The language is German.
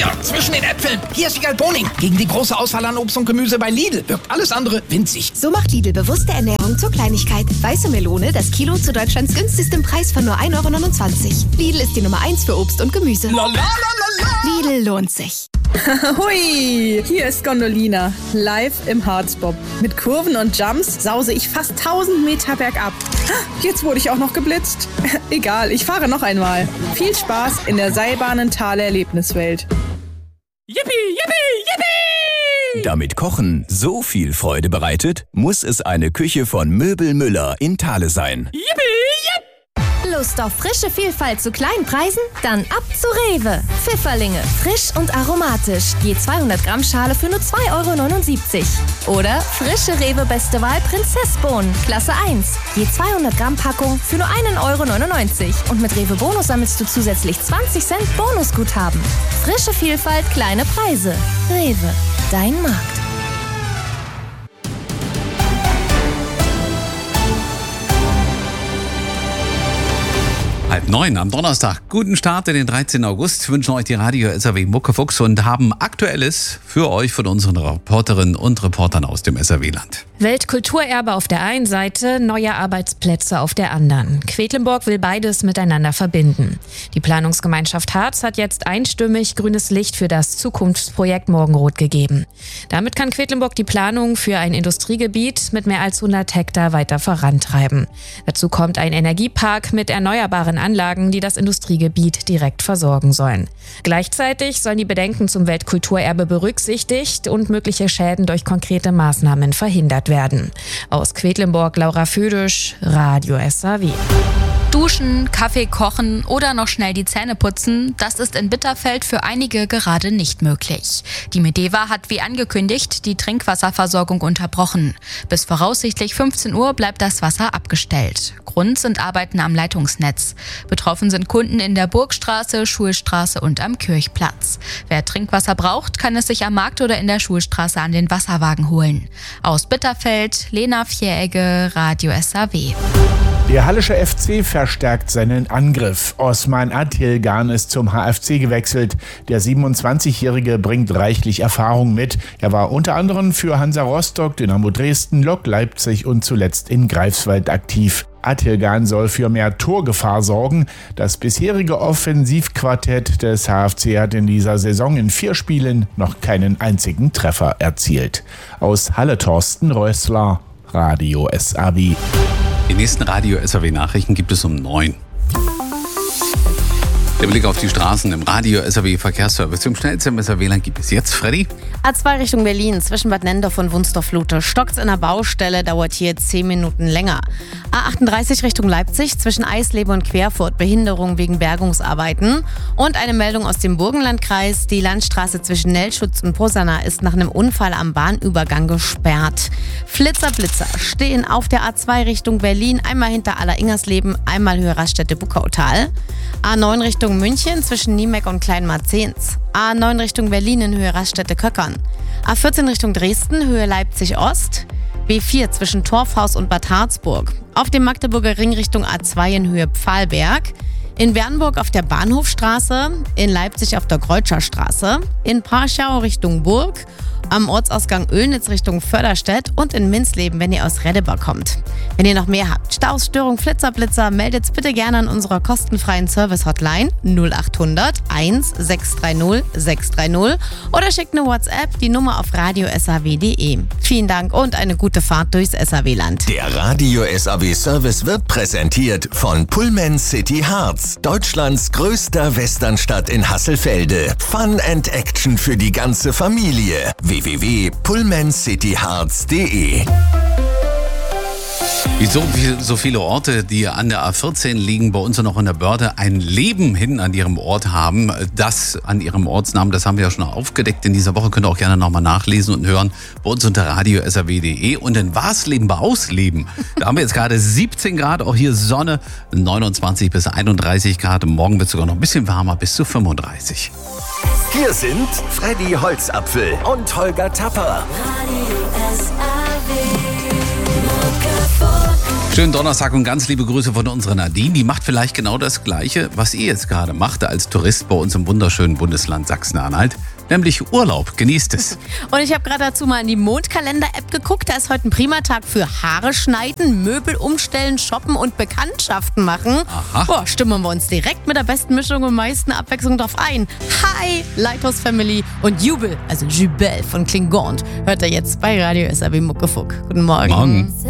Hier, zwischen den Äpfeln. Hier ist Wiegald Boning. Gegen die große Auswahl an Obst und Gemüse bei Lidl wirkt alles andere winzig. So macht Lidl bewusste Ernährung zur Kleinigkeit. Weiße Melone, das Kilo zu Deutschlands günstigstem Preis von nur 1,29 €. Lidl ist die Nummer 1 für Obst und Gemüse. Lidl lohnt sich. Hui, hier ist Gondolina, live im Harzbob. Mit Kurven und Jumps sause ich fast 1000 Meter bergab. Jetzt wurde ich auch noch geblitzt. Egal, ich fahre noch einmal. Viel Spaß in der Seilbahnen-Tal-Erlebniswelt. Yippie, yippie, yippie! Damit Kochen so viel Freude bereitet, muss es eine Küche von Möbel Müller in Thale sein. Yippie, yippie! Lust auf frische Vielfalt zu kleinen Preisen? Dann ab zu Rewe. Pfifferlinge, frisch und aromatisch. Je 200 Gramm Schale für nur 2,79 €. Oder frische Rewe Beste Wahl Prinzessbohnen, Klasse 1. Je 200 Gramm Packung für nur 1,99 €. Und mit Rewe Bonus sammelst du zusätzlich 20 Cent Bonusguthaben. Frische Vielfalt, kleine Preise. Rewe, dein Markt. 8:30 am Donnerstag. Guten Start in den 13. August. Wünschen euch die Radio SAW Muckefuchs und haben Aktuelles für euch von unseren Reporterinnen und Reportern aus dem SAW-Land. Weltkulturerbe auf der einen Seite, neue Arbeitsplätze auf der anderen. Quedlinburg will beides miteinander verbinden. Die Planungsgemeinschaft Harz hat jetzt einstimmig grünes Licht für das Zukunftsprojekt Morgenrot gegeben. Damit kann Quedlinburg die Planung für ein Industriegebiet mit mehr als 100 Hektar weiter vorantreiben. Dazu kommt ein Energiepark mit erneuerbaren Anlagen, die das Industriegebiet direkt versorgen sollen. Gleichzeitig sollen die Bedenken zum Weltkulturerbe berücksichtigt und mögliche Schäden durch konkrete Maßnahmen verhindert werden. Aus Quedlinburg, Laura Födisch, Radio SAW. Duschen, Kaffee kochen oder noch schnell die Zähne putzen, das ist in Bitterfeld für einige gerade nicht möglich. Die Medeva hat wie angekündigt die Trinkwasserversorgung unterbrochen. Bis voraussichtlich 15 Uhr bleibt das Wasser abgestellt. Grund sind Arbeiten am Leitungsnetz. Betroffen sind Kunden in der Burgstraße, Schulstraße und am Kirchplatz. Wer Trinkwasser braucht, kann es sich am Markt oder in der Schulstraße an den Wasserwagen holen. Aus Bitterfeld, Lena Vieregge, Radio SAW. Der Hallische FC verstärkt seinen Angriff. Osman Atilgan ist zum HFC gewechselt. Der 27-Jährige bringt reichlich Erfahrung mit. Er war unter anderem für Hansa Rostock, Dynamo Dresden, Lok Leipzig und zuletzt in Greifswald aktiv. Atilgan soll für mehr Torgefahr sorgen. Das bisherige Offensivquartett des HFC hat in dieser Saison in 4 Spielen noch keinen einzigen Treffer erzielt. Aus Halle Thorsten Rössler, Radio SAW. Die nächsten Radio SAW-Nachrichten gibt es um 9. Der Blick auf die Straßen im Radio SAW Verkehrsservice zum schnellsten im SAW-Land gibt es jetzt. Freddy? A2 Richtung Berlin, zwischen Bad Nendorf und Wunstorf-Lute. Stockt's in der Baustelle, dauert hier 10 Minuten länger. A38 Richtung Leipzig, zwischen Eisleben und Querfurt. Behinderung wegen Bergungsarbeiten. Und eine Meldung aus dem Burgenlandkreis. Die Landstraße zwischen Nellschutz und Posana ist nach einem Unfall am Bahnübergang gesperrt. Flitzer stehen auf der A2 Richtung Berlin. Einmal hinter Aller-Ingersleben, einmal Höhe Raststätte Buckautal. A9 Richtung München zwischen Niemeck und Kleinmarzens. A9 Richtung Berlin in Höhe Raststätte Köckern. A14 Richtung Dresden, Höhe Leipzig Ost. B4 zwischen Torfhaus und Bad Harzburg. Auf dem Magdeburger Ring Richtung A2 in Höhe Pfahlberg. In Bernburg auf der Bahnhofstraße. In Leipzig auf der Kreutscher Straße. In Parschau Richtung Burg. Am Ortsausgang Oelnitz Richtung Förderstedt und in Minzleben, wenn ihr aus Reddebar kommt. Wenn ihr noch mehr habt, Staus, Störung, Blitzer, meldet's bitte gerne an unserer kostenfreien Service-Hotline 0800 1630 630 oder schickt eine WhatsApp, die Nummer auf radiosaw.de. Vielen Dank und eine gute Fahrt durchs SAW-Land. Der Radio SAW-Service wird präsentiert von Pullman City Harz, Deutschlands größter Westernstadt in Hasselfelde. Fun and Action für die ganze Familie. www.pullmancityharz.de. Wie so viele Orte, die an der A14 liegen, bei uns noch in der Börde ein Leben hinten an ihrem Ort haben. Das an ihrem Ortsnamen, das haben wir ja schon aufgedeckt in dieser Woche. Könnt ihr auch gerne nochmal nachlesen und hören bei uns unter radiosaw.de. Und in Warsleben bei Ausleben, da haben wir jetzt gerade 17 Grad, auch hier Sonne, 29 bis 31 Grad. Morgen wird es sogar noch ein bisschen wärmer, bis zu 35. Hier sind Freddy Holzapfel und Holger Tapper. Radio SAW. Schönen Donnerstag und ganz liebe Grüße von unserer Nadine. Die macht vielleicht genau das Gleiche, was ihr jetzt gerade macht als Tourist bei uns im wunderschönen Bundesland Sachsen-Anhalt. Nämlich Urlaub. Genießt es. Und ich habe gerade dazu mal in die Mondkalender-App geguckt. Da ist heute ein prima Tag für Haare schneiden, Möbel umstellen, shoppen und Bekanntschaften machen. Aha. Boah, stimmen wir uns direkt mit der besten Mischung und meisten Abwechslung drauf ein. Hi, Lighthouse Family und Jubel, also Jubel von Klingond, hört ihr jetzt bei Radio SAW Muckefuck. Guten Morgen. Morgen.